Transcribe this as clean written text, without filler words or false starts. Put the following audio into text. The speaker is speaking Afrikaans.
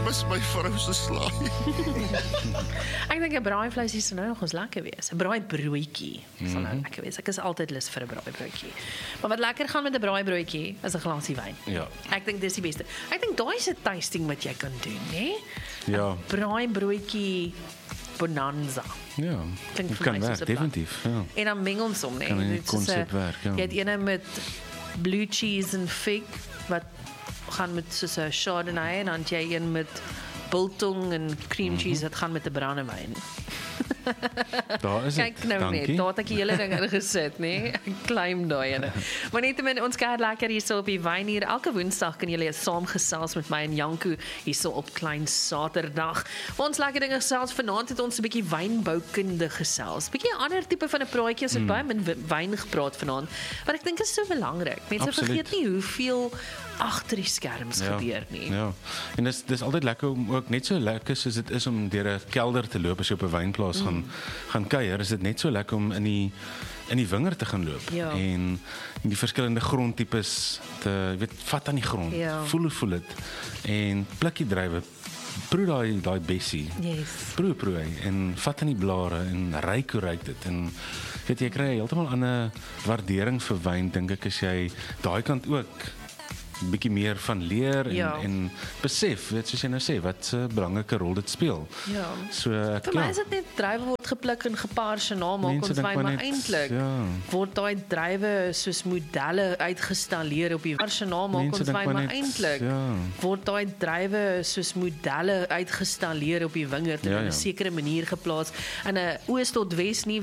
mis my vrou se slaai. Ek dink 'n braaivleisie sal nou nog ons lekker wees. 'n Braaibroodjie sal nou lekker wees. Ek is altyd lus vir 'n braaibroodjie. Maar wat lekker gaan met 'n braaibroodjie is 'n glasie wyn. Ja. Ek dink dis die beste. Ek dink daai is 'n tasting wat jy kan doen, hè? Ja. Braaibroodjie bonanza. Ja, Klink dit vir kan my soos werk, 'n plan. definitief. Ja. En dan meng ons hom, né? Kan in die Dit is soos 'n- konsep werk, ja. Jy het ene met blue cheese en fig wat gaan met soos 'n chardonnay en dan het jy een met biltong en cream cheese wat gaan met 'n brandewyn. Daar is dit. Kyk nou Dankie. net, daar het ek die hele ding ingesit, né? Ek claim daai ene. Maar nietemin ons kuier lekker hierso op die Wynuur. Elke Woensdag kan julle saamgesels met my en Janko hierso op Klein Saterdag. Ons lekker dinge gesels. Vanaand het ons 'n bietjie wynboukunde gesels. Bietjie 'n ander tipe van 'n praatjie. Ons het baie min wyn gepraat vanaand. Maar ek dink dit is so belangrik. Mense Absoluut. vergeet nie hoeveel agter die skerms gebeur nie. Ja. En dis altyd lekker om ook net so lekker soos dit is om deur 'n kelder te loop as jy op 'n wynplaas gaan kuier, is dit net so lekker om in die wingerd te gaan loop Ja. en die verskillende grondtipes te vat aan die grond. Ja. Voel dit en pluk die druiwe. Proe daai bessie. Yes. Proe hy en vat aan die blare en ruik hoe ruik dit en weet jy kry heeltemal 'n ander waardering vir wyn dink ek as jy daai kant ook bietjie meer van leer Ja. en besef, weet soos jy nou sê, wat 'n belangrike rol dit speel. Ja. So Vir my is dit net druiwe word gepluk en gepaars en na maak Mense ons dink wyn, maar maar net, eintlik ja. word daai druiwe soos modelle uitgestalleer op die arsenaal maak Mense ons dink wyn, maar maar net, eintlik ja. word daai druiwe soos modelle uitgestalleer op die wingerd en Ja, op 'n ja. sekere manier geplaas in 'n oos tot wes nie